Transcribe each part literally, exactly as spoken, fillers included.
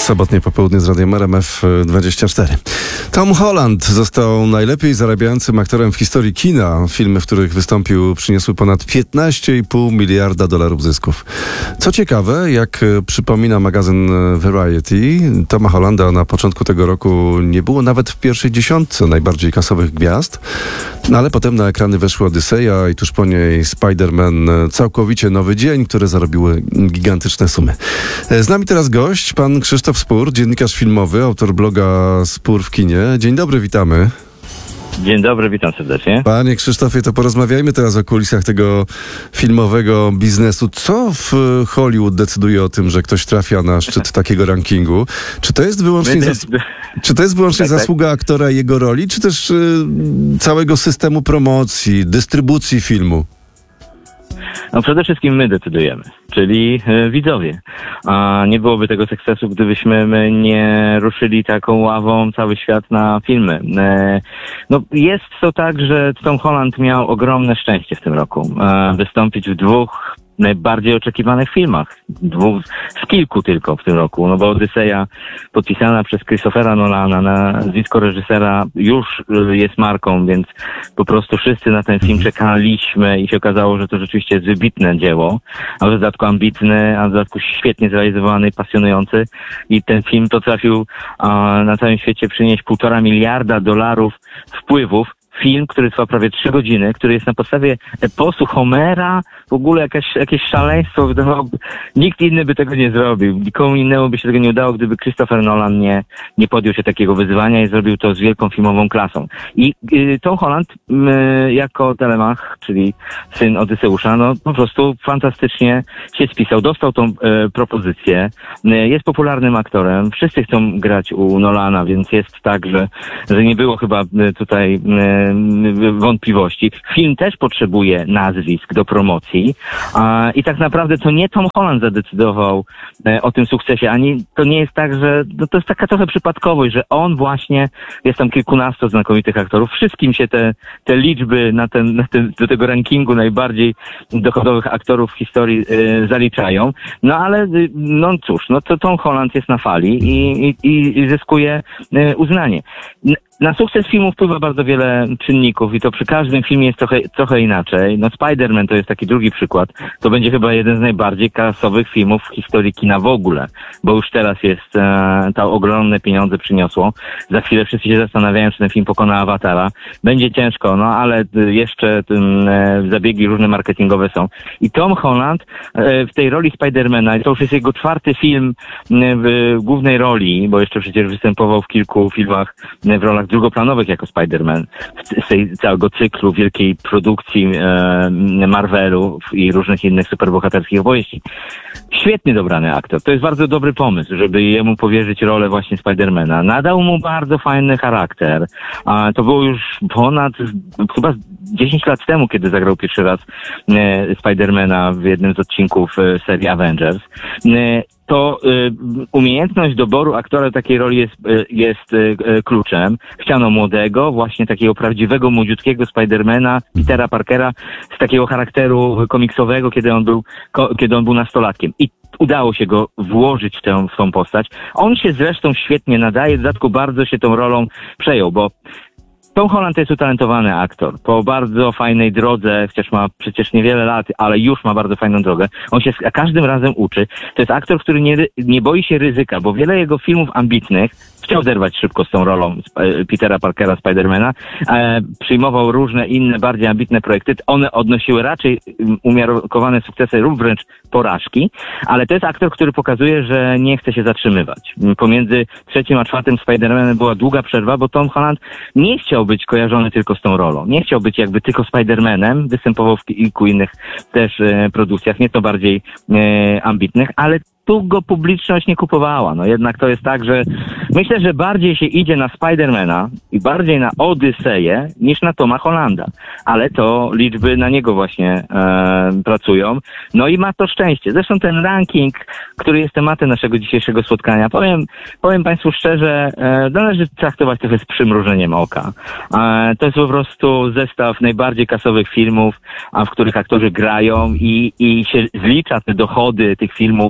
Sobotnie popołudnie z Radiem R M F dwadzieścia cztery. Tom Holland został najlepiej zarabiającym aktorem w historii kina. Filmy, w których wystąpił, przyniosły ponad piętnaście i pół miliarda dolarów zysków. Co ciekawe, jak przypomina magazyn Variety, Toma Hollanda na początku tego roku nie było nawet w pierwszej dziesiątce najbardziej kasowych gwiazd, no ale potem na ekrany weszły Odyseja i tuż po niej Spider-Man, całkowicie nowy dzień, które zarobiły gigantyczne sumy. Z nami teraz gość, pan Krzysztof Spór, dziennikarz filmowy, autor bloga Spór w kinie. Dzień dobry, witamy. Dzień dobry, witam serdecznie. Panie Krzysztofie, to porozmawiajmy teraz o kulisach tego filmowego biznesu. Co w Hollywood decyduje o tym, że ktoś trafia na szczyt takiego rankingu? Czy to jest wyłącznie, zas... czy to jest wyłącznie tak, zasługa tak. aktora i jego roli, czy też y, całego systemu promocji, dystrybucji filmu? No przede wszystkim my decydujemy, czyli e, widzowie. A nie byłoby tego sukcesu, gdybyśmy my nie ruszyli taką ławą cały świat na filmy. E, no jest to tak, że Tom Holland miał ogromne szczęście w tym roku. E, wystąpić w dwóch najbardziej oczekiwanych filmach. Dwóch, z kilku tylko w tym roku, no bo Odyseja podpisana przez Christophera Nolana, nazwisko reżysera już jest marką, więc po prostu wszyscy na ten film czekaliśmy i się okazało, że to rzeczywiście jest wybitne dzieło, a w dodatku ambitny, a w dodatku świetnie zrealizowany, pasjonujący i ten film potrafił a, na całym świecie przynieść półtora miliarda dolarów wpływów. Film, który trwa prawie trzy godziny, który jest na podstawie eposu Homera, w ogóle jakaś, jakieś szaleństwo, wydawałoby, nikt inny by tego nie zrobił, nikomu innemu by się tego nie udało, gdyby Christopher Nolan nie, nie podjął się takiego wyzwania i zrobił to z wielką filmową klasą. I y, Tom Holland y, jako Telemach, czyli syn Odyseusza, no po prostu fantastycznie się spisał, dostał tą y, propozycję, y, jest popularnym aktorem, wszyscy chcą grać u Nolana, więc jest tak, że, że nie było chyba y, tutaj y, wątpliwości. Film też potrzebuje nazwisk do promocji a, i tak naprawdę to nie Tom Holland zadecydował e, o tym sukcesie, ani to nie jest tak, że no, to jest taka trochę przypadkowość, że on właśnie, jest tam kilkunastu znakomitych aktorów, wszystkim się te, te liczby na ten, na ten, do tego rankingu najbardziej dochodowych aktorów w historii e, zaliczają, no ale no cóż, no to Tom Holland jest na fali i, i, i zyskuje e, uznanie. Na sukces filmu wpływa bardzo wiele czynników i to przy każdym filmie jest trochę, trochę inaczej. No Spider-Man to jest taki drugi przykład. To będzie chyba jeden z najbardziej kasowych filmów w historii kina w ogóle, bo już teraz jest, e, to ogromne pieniądze przyniosło. Za chwilę wszyscy się zastanawiają, czy ten film pokona Awatara. Będzie ciężko, no ale jeszcze tym, e, zabiegi różne marketingowe są. I Tom Holland e, w tej roli Spidermana, to już jest jego czwarty film e, w głównej roli, bo jeszcze przecież występował w kilku filmach e, w rolach drugoplanowych jako Spider-Man z tej całego cyklu wielkiej produkcji e, Marvelu i różnych innych superbohaterskich opowieści. Świetnie dobrany aktor. To jest bardzo dobry pomysł, żeby jemu powierzyć rolę właśnie Spidermana. Nadał mu bardzo fajny charakter. A to było już ponad chyba dziesięć lat temu, kiedy zagrał pierwszy raz e, Spidermana w jednym z odcinków e, serii Avengers. E, to y, umiejętność doboru aktora takiej roli jest, y, jest y, y, kluczem. Chciano młodego, właśnie takiego prawdziwego, młodziutkiego Spidermana, Petera Parkera, z takiego charakteru komiksowego, kiedy on był, ko, kiedy on był nastolatkiem. I udało się go włożyć w tę, w tą postać. On się zresztą świetnie nadaje, w dodatku bardzo się tą rolą przejął, bo Tom Holland to jest utalentowany aktor. Po bardzo fajnej drodze, chociaż ma przecież niewiele lat, ale już ma bardzo fajną drogę. On się każdym razem uczy. To jest aktor, który nie, nie boi się ryzyka, bo wiele jego filmów ambitnych chciał zerwać szybko z tą rolą Petera Parkera, Spidermana. E, przyjmował różne inne, bardziej ambitne projekty. One odnosiły raczej umiarkowane sukcesy lub wręcz porażki, ale to jest aktor, który pokazuje, że nie chce się zatrzymywać. Pomiędzy trzecim a czwartym Spidermanem była długa przerwa, bo Tom Holland nie chciał być kojarzony tylko z tą rolą. Nie chciał być jakby tylko Spidermanem, występował w kilku innych też e, produkcjach, nieco bardziej e, ambitnych, ale tu go publiczność nie kupowała. No jednak to jest tak, że myślę, że bardziej się idzie na Spidermana i bardziej na Odyseję niż na Toma Hollanda. Ale to liczby na niego właśnie e, pracują. No i ma to szczęście. Zresztą ten ranking, który jest tematem naszego dzisiejszego spotkania, powiem, powiem Państwu szczerze, e, należy traktować trochę z przymrużeniem oka. E, to jest po prostu zestaw najbardziej kasowych filmów, a w których aktorzy grają i, i się zlicza te dochody tych filmów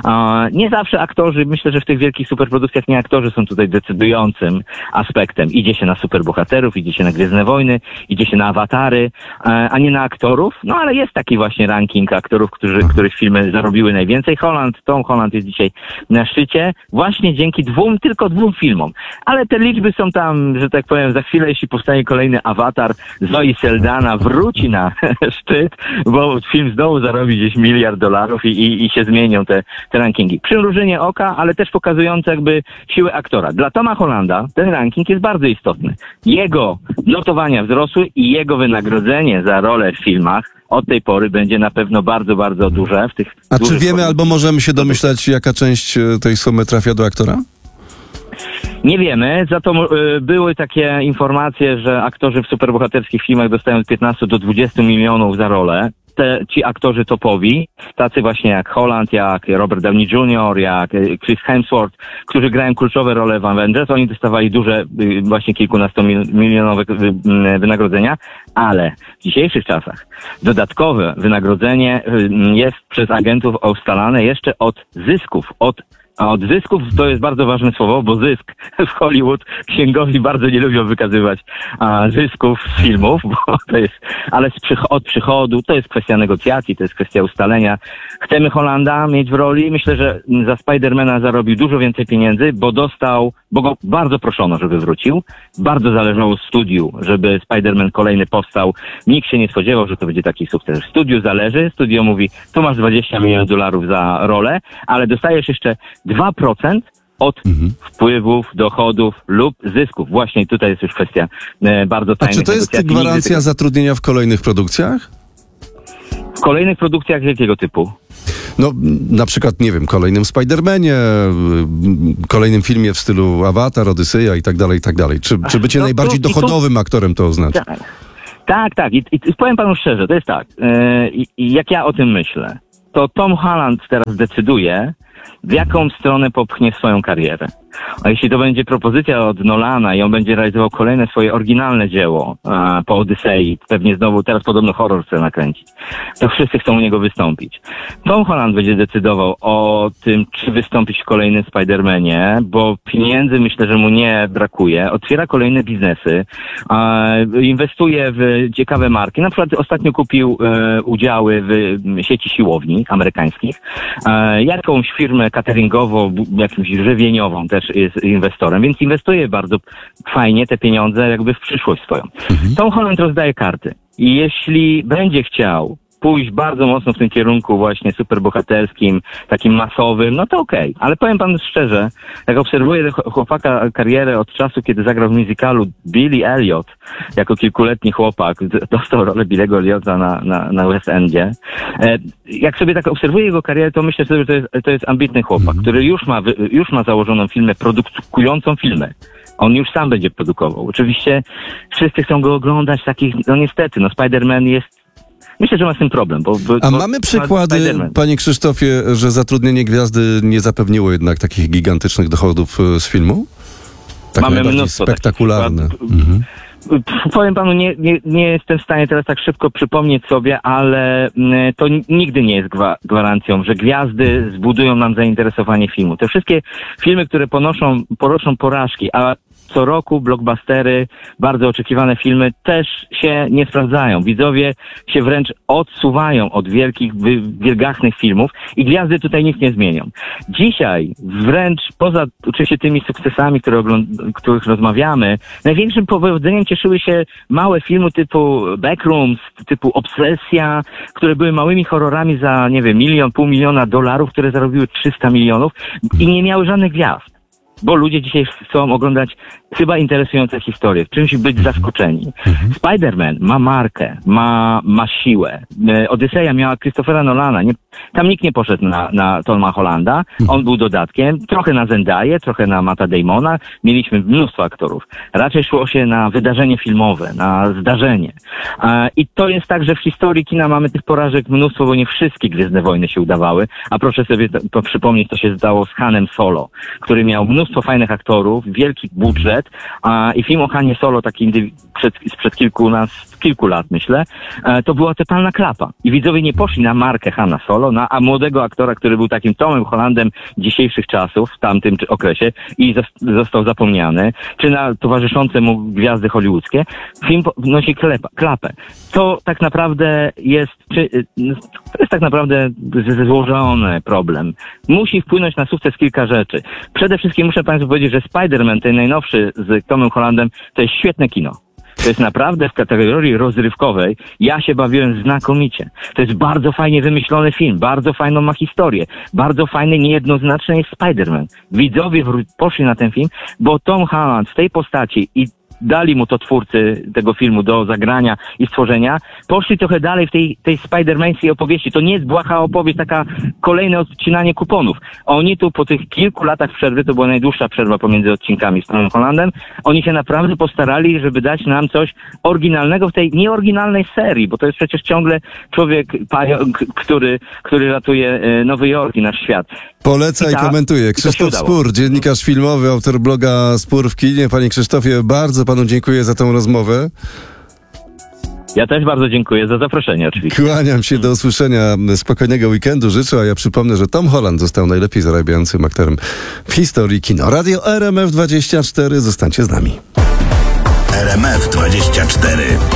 Nie zawsze aktorzy, myślę, że w tych wielkich superprodukcjach nie aktorzy są tutaj decydującym aspektem. Idzie się na superbohaterów, idzie się na Gwiezdne Wojny, idzie się na awatary, a nie na aktorów. No ale jest taki właśnie ranking aktorów, którzy, których filmy zarobiły najwięcej. Holland, Tom Holland jest dzisiaj na szczycie właśnie dzięki dwóm, tylko dwóm filmom. Ale te liczby są tam, że tak powiem, za chwilę, jeśli powstanie kolejny awatar, Zoe Saldana wróci na szczyt, bo film znowu zarobi gdzieś miliard dolarów i, i, i się zmienią te, te rankingi. Przymrużenie oka, ale też pokazujące jakby siłę aktora. Dla Toma Hollanda ten ranking jest bardzo istotny. Jego notowania wzrosły i jego wynagrodzenie za rolę w filmach od tej pory będzie na pewno bardzo, bardzo duże. W tych A czy wiemy albo możemy się domyślać, jaka część tej sumy trafia do aktora? Nie wiemy, za to y, były takie informacje, że aktorzy w superbohaterskich filmach dostają od piętnastu do dwudziestu milionów za rolę. Te, ci aktorzy topowi, tacy właśnie jak Holland, jak Robert Downey junior, jak Chris Hemsworth, którzy grają kluczowe role w Avengers, oni dostawali duże, y, właśnie kilkunastomilionowe y, wynagrodzenia, ale w dzisiejszych czasach dodatkowe wynagrodzenie y, jest przez agentów ustalane jeszcze od zysków, od A od zysków to jest bardzo ważne słowo, bo zysk w Hollywood księgowi bardzo nie lubią wykazywać a, zysków z filmów, bo to jest, ale z przych- od przychodu to jest kwestia negocjacji, to jest kwestia ustalenia. Chcemy Hollanda mieć w roli. Myślę, że za Spidermana zarobił dużo więcej pieniędzy, bo dostał, bo go bardzo proszono, żeby wrócił. Bardzo zależało studiu, żeby Spiderman kolejny powstał. Nikt się nie spodziewał, że to będzie taki sukces. Studiu zależy, studio mówi, tu masz dwadzieścia milionów dolarów za rolę, ale dostajesz jeszcze dwa procent od mhm. wpływów, dochodów lub zysków. Właśnie tutaj jest już kwestia e, bardzo tajnych negocjacji. A czy to jest gwarancja nigdy... zatrudnienia w kolejnych produkcjach? W kolejnych produkcjach jakiego typu? No, na przykład, nie wiem, kolejnym Spidermanie, kolejnym filmie w stylu Avatar, Odyseja i tak dalej, i tak dalej. Czy, czy bycie no, najbardziej to, dochodowym to... aktorem to oznacza? Tak, tak. tak. I, i powiem panu szczerze, to jest tak. Yy, i jak ja o tym myślę, to Tom Holland teraz decyduje, w jaką stronę popchnie swoją karierę. A jeśli to będzie propozycja od Nolana i on będzie realizował kolejne swoje oryginalne dzieło a, po Odysei, pewnie znowu teraz podobno horror chce nakręcić, to wszyscy chcą u niego wystąpić. Tom Holland będzie decydował o tym, czy wystąpić w kolejnym Spider-Manie, bo pieniędzy myślę, że mu nie brakuje. Otwiera kolejne biznesy, a, inwestuje w ciekawe marki. Na przykład ostatnio kupił e, udziały w sieci siłowni amerykańskich. E, jakąś firmę cateringową, jakąś żywieniową też jest inwestorem, więc inwestuje bardzo fajnie te pieniądze jakby w przyszłość swoją. Mhm. Tom Holland rozdaje karty. I jeśli będzie chciał pójść bardzo mocno w tym kierunku właśnie superbohaterskim, takim masowym, no to okej. Okay. Ale powiem panu szczerze, jak obserwuję chłopaka karierę od czasu, kiedy zagrał w musicalu Billy Elliot, jako kilkuletni chłopak, dostał rolę Billy'ego Elliota na, na, na West Endzie. Jak sobie tak obserwuję jego karierę, to myślę sobie, że to jest, to jest ambitny chłopak, mm-hmm. który już ma, już ma założoną firmę, produkującą filmy. On już sam będzie produkował. Oczywiście wszyscy chcą go oglądać, takich, no niestety, no Spider-Man jest Myślę, że ma z tym problem. Bo, bo, A bo mamy przykłady, panie Krzysztofie, że zatrudnienie gwiazdy nie zapewniło jednak takich gigantycznych dochodów z filmu? Tak mamy mnóstwo spektakularne. Mhm. Powiem panu, nie, nie, nie jestem w stanie teraz tak szybko przypomnieć sobie, ale to nigdy nie jest gwa- gwarancją, że gwiazdy zbudują nam zainteresowanie filmu. Te wszystkie filmy, które ponoszą, ponoszą porażki, a co roku blockbustery, bardzo oczekiwane filmy też się nie sprawdzają. Widzowie się wręcz odsuwają od wielkich, wielgachnych filmów i gwiazdy tutaj nic nie zmienią. Dzisiaj wręcz poza oczywiście tymi sukcesami, które ogląd- których rozmawiamy, największym powodzeniem cieszyły się małe filmy typu Backrooms, typu Obsesja, które były małymi horrorami za, nie wiem, milion, pół miliona dolarów, które zarobiły trzysta milionów i nie miały żadnych gwiazd. Bo ludzie dzisiaj chcą oglądać chyba interesujące historie, w czymś być zaskoczeni. Mhm. Spider-Man ma markę, ma, ma siłę. Odyseja miała Christophera Nolana. Nie, tam nikt nie poszedł na, na Toma Hollanda. On był dodatkiem. Trochę na Zendaya, trochę na Matta Damona. Mieliśmy mnóstwo aktorów. Raczej szło się na wydarzenie filmowe, na zdarzenie. I to jest tak, że w historii kina mamy tych porażek mnóstwo, bo nie wszystkie Gwiezdne Wojny się udawały. A proszę sobie to, to przypomnieć, co się zdało z Hanem Solo, który miał mnóstwo fajnych aktorów, wielki budżet, a, i film o Hanie Solo, taki indywi- przed, sprzed kilkunastu kilku lat, myślę, e, to była totalna klapa. I widzowie nie poszli na markę Hanna Solo, na a młodego aktora, który był takim Tomem Hollandem dzisiejszych czasów, w tamtym czy- okresie i zos- został zapomniany, czy na towarzyszące mu gwiazdy hollywoodzkie. Film po- nosi klepa, klapę. To tak naprawdę jest, czy, to jest tak naprawdę z- złożony problem. Musi wpłynąć na sukces kilka rzeczy. Przede wszystkim muszę Państwu powiedzieć, że Spider-Man, ten najnowszy z Tomem Hollandem, to jest świetne kino. To jest naprawdę w kategorii rozrywkowej. Ja się bawiłem znakomicie. To jest bardzo fajnie wymyślony film, bardzo fajną ma historię, bardzo fajny, niejednoznaczny jest Spider-Man. Widzowie wró- poszli na ten film, bo Tom Holland w tej postaci i dali mu to twórcy tego filmu do zagrania i stworzenia, poszli trochę dalej w tej, tej Spider-Mańskiej opowieści. To nie jest błaha opowieść, taka kolejne odcinanie kuponów. Oni tu po tych kilku latach przerwy, to była najdłuższa przerwa pomiędzy odcinkami z Tomem Hollandem, oni się naprawdę postarali, żeby dać nam coś oryginalnego w tej nieoryginalnej serii, bo to jest przecież ciągle człowiek, pająk, który, który ratuje e, Nowy Jork i nasz świat. Poleca i, I ta- komentuje. i to się Krzysztof udało. Spór, dziennikarz filmowy, autor bloga Spór w kinie. Panie Krzysztofie, bardzo panu dziękuję za tę rozmowę. Ja też bardzo dziękuję za zaproszenie oczywiście. Kłaniam się, do usłyszenia. Spokojnego weekendu życzę, a ja przypomnę, że Tom Holland został najlepiej zarabiającym aktorem w historii kina. Radio R M F dwadzieścia cztery, zostańcie z nami. R M F dwadzieścia cztery.